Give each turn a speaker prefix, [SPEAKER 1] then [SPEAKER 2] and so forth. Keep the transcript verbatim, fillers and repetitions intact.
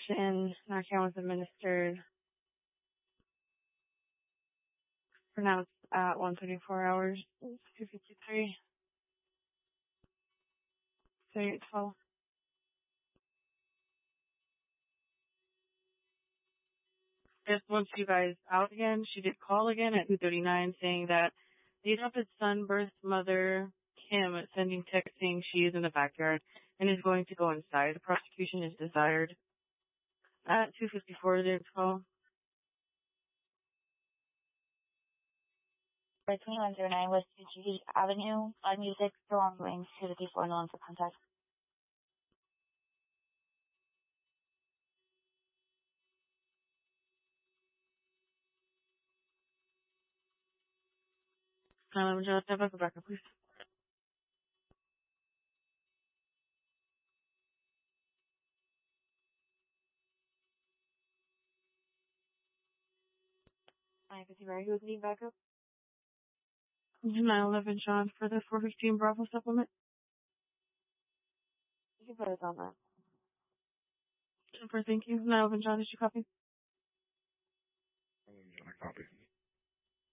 [SPEAKER 1] Medication. Narcan was administered. Pronounced at one thirty-four hours. two fifty-three. thirty-eight twelve. Just once you guys out again, she did call again at two thirty-nine saying that the adopted son, birth mother, Kim, sending text saying she is in the backyard and is going to go inside. The prosecution is desired. At two fifty-four, zero twelve.
[SPEAKER 2] For twenty-one oh nine West Judy Avenue, on music, still ongoing, two fifty-four, no one for contact.
[SPEAKER 1] nine eleven, John, step back, back up, please.
[SPEAKER 2] nine fifty, where who was needing backup?
[SPEAKER 1] nine eleven, John, for the four fifteen Bravo supplement.
[SPEAKER 2] You can put us on that.
[SPEAKER 1] Super, thank you. nine eleven, John, did you copy?
[SPEAKER 3] nine eleven, John, I copy.